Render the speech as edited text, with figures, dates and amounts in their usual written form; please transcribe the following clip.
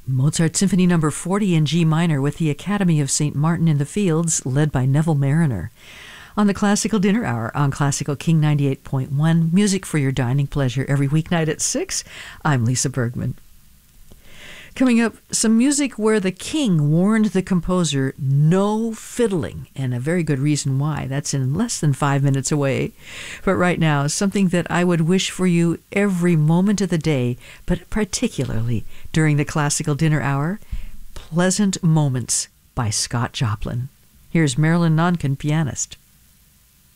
Mozart Symphony No. 40 in G minor with the Academy of St. Martin in the Fields, led by Neville Marriner. On the Classical Dinner Hour on Classical King 98.1, music for your dining pleasure every weeknight at 6. I'm Lisa Bergman. Coming up, some music where the king warned the composer no fiddling, and a very good reason why. That's in less than 5 minutes away. But right now, something that I would wish for you every moment of the day, but particularly during the Classical Dinner Hour, Pleasant Moments by Scott Joplin. Here's Marilyn Nonkin, pianist.